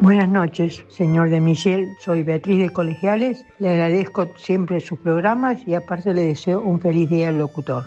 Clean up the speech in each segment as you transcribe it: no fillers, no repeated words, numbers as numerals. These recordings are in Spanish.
Buenas noches, señor de Michel. Soy Beatriz de Colegiales. Le agradezco siempre sus programas y aparte le deseo un feliz día al locutor.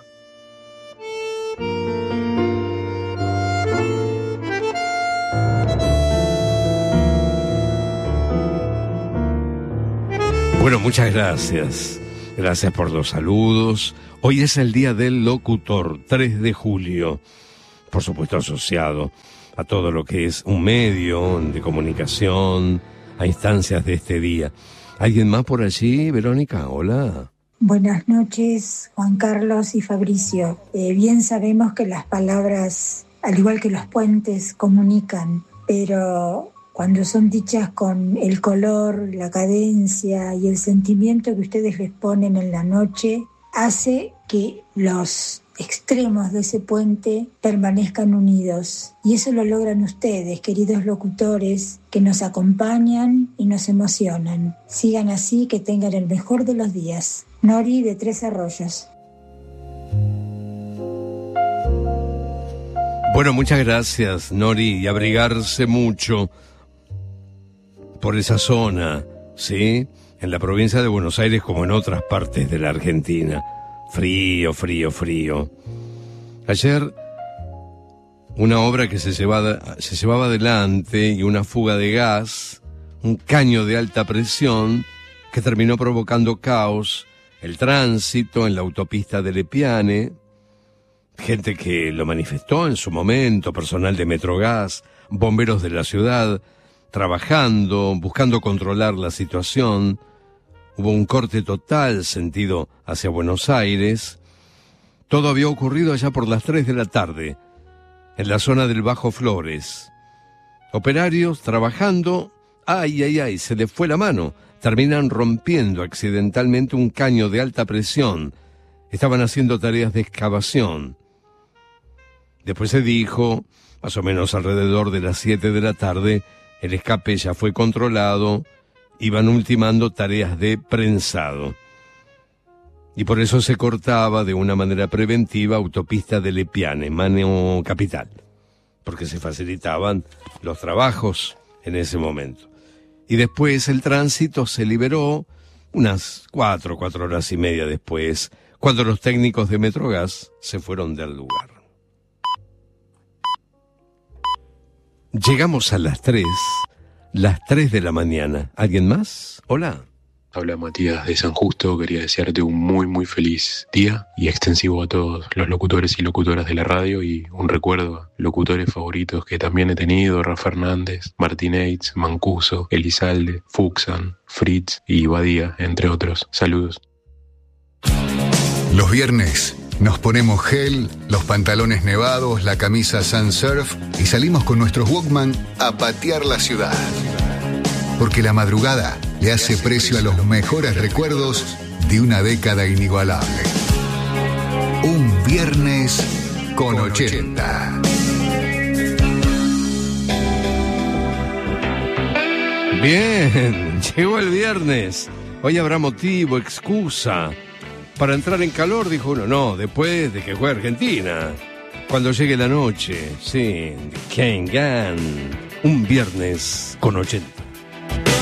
Bueno, muchas gracias. Gracias por los saludos. Hoy es el Día del Locutor, 3 de julio. Por supuesto asociado a todo lo que es un medio de comunicación, a instancias de este día. ¿Alguien más por allí, Verónica? Hola. Buenas noches, Juan Carlos y Fabricio. Bien sabemos que las palabras, al igual que los puentes, comunican, pero cuando son dichas con el color, la cadencia y el sentimiento que ustedes les ponen en la noche, hace que los extremos de ese puente permanezcan unidos. Y eso lo logran ustedes, queridos locutores, que nos acompañan y nos emocionan. Sigan así, que tengan el mejor de los días. Nori de Tres Arroyos. Bueno, muchas gracias, Nori, y abrigarse mucho por esa zona, ¿sí? En la provincia de Buenos Aires como en otras partes de la Argentina. Frío, frío, frío. Ayer, una obra que se llevaba adelante y una fuga de gas, un caño de alta presión que terminó provocando caos, el tránsito en la autopista de Lepiane, gente que lo manifestó en su momento, personal de Metrogas, bomberos de la ciudad, trabajando, buscando controlar la situación. Hubo un corte total sentido hacia Buenos Aires. Todo había ocurrido allá por las 3 de la tarde, en la zona del Bajo Flores. Operarios trabajando, ¡ay! Se les fue la mano. Terminan rompiendo accidentalmente un caño de alta presión. Estaban haciendo tareas de excavación. Después se dijo, más o menos alrededor de las 7 de la tarde, el escape ya fue controlado. Iban ultimando tareas de prensado. Y por eso se cortaba de una manera preventiva autopista de Lepiane, Mano Capital, porque se facilitaban los trabajos en ese momento. Y después el tránsito se liberó unas 4 horas y media después, cuando los técnicos de Metrogas se fueron del lugar. Llegamos a las 3 de la mañana. ¿Alguien más? Hola. Habla Matías de San Justo. Quería desearte un muy muy feliz día y extensivo a todos los locutores y locutoras de la radio, y un recuerdo a locutores favoritos que también he tenido: Rafa Hernández, Martínez, Mancuso, Elizalde, Fuxan, Fritz y Badía, entre otros. Saludos. Los viernes nos ponemos gel, los pantalones nevados, la camisa Sun Surf y salimos con nuestros Walkman a patear la ciudad. Porque la madrugada le hace precio a los mejores recuerdos de una década inigualable. Un viernes con 80. Bien, llegó el viernes. Hoy habrá motivo, excusa para entrar en calor, dijo uno. No, después de que juegue Argentina. Cuando llegue la noche, sí, Kane Gunn. Un viernes con 80.